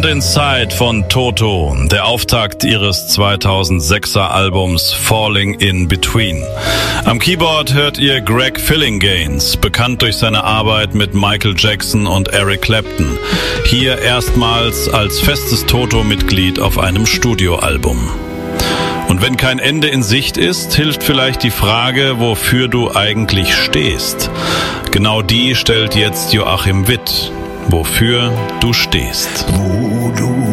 Inside von Toto, der Auftakt ihres 2006er Albums Falling in Between. Am Keyboard hört ihr Greg Fillinganes, bekannt durch seine Arbeit mit Michael Jackson und Eric Clapton. Hier erstmals als festes Toto-Mitglied auf einem Studioalbum. Und wenn kein Ende in Sicht ist, hilft vielleicht die Frage, wofür du eigentlich stehst. Genau die stellt jetzt Joachim Witt. Wofür du stehst. Wo du